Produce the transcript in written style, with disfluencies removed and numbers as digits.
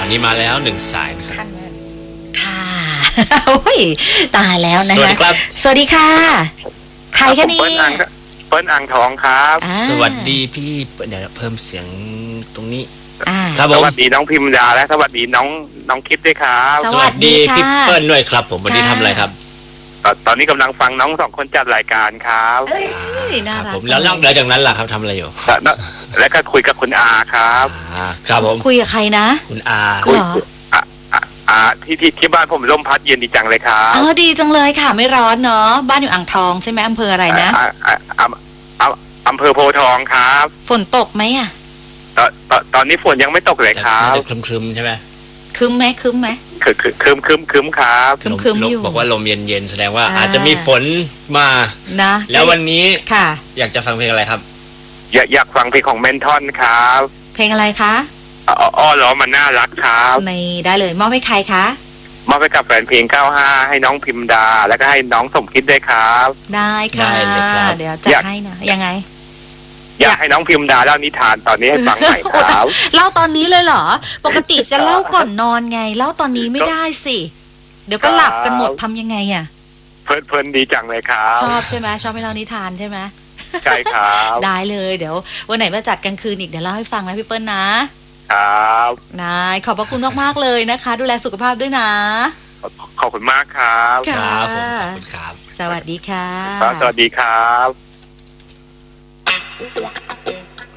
อนนี้มาแล้ว1 สายนะครับค่ะโอ้ยตายแล้วนะคะสวัสดีครับสวัสดีค่ะใครคะนี่เปิ้ลอ่างทองครับสวัสดีพี่เดี๋ยวเพิ่มเสียงตรงนี้ครับผมสวัสดีน้องพิมดาและสวัสดีน้องคิดด้วยครับสวัสดีพี่เปิ้ลด้วยครับผมวันนี้ทำอะไรครับตอนนี้กำลังฟังน้อง2 คนจัดรายการครับน่ารักผมแล้วนอกเหนือจากนั้นล่ะครับทำอะไรอยู่แล้วก็คุยกับคุณอาครับครับผมคุยกับใครนะคุณอาที่บ้านผมลมพัดเย็นดีจังเลยครับดีจังเลยค่ะไม่ร้อนเนาะบ้านอยู่อ่างทองใช่ไหมอำเภออะไรนะอำเภอโพธิ์ทองครับฝนตกไหมอ่ะตอนนี้ฝนยังไม่ตกเลยครับครึมใช่ไหมครึ้มไหมครึ้มครับครึ้มอยู่บอกว่าลมเย็นๆแสดงว่าอาจจะมีฝนมานะแล้ววันนี้ค่ะอยากจะฟังเพลงอะไรครับอยากฟังเพลงของเมนทอนครับเพลงอะไรคะอ้อล้อมันน่ารักครับในได้เลยมอบให้ใครคะมอบให้กับแฟนเพลง95ให้น้องพิมดาแล้วก็ให้น้องสมคิดด้วยครับได้ค่ะเดี๋ยวจะให้นะยังไงอยากให้น้องพิมดาเล่านิทานตอนนี้ให้ฟังหน่อยครับเล่าตอนนี้เลยเหรอปกติจะเล่าก่อนนอนไงเล่าตอนนี้ไม่ได้สิเดี๋ยวก็หลับกันหมดทำยังไงอ่ะเพลินดีจังเลยครับชอบใช่ไหมชอบให้เล่านิทานใช่ไหมใช่ครับได้เลยเดี๋ยววันไหนมาจัดกลางคืนอีกเดี๋ยวเล่าให้ฟังนะพี่เปิ้ลนะครับนายขอบพระคุณมากๆเลยนะคะดูแลสุขภาพด้วยนะขอบคุณมากครับครับผมขอบคุณครับสวัสดีค่ะสวัสดีครับ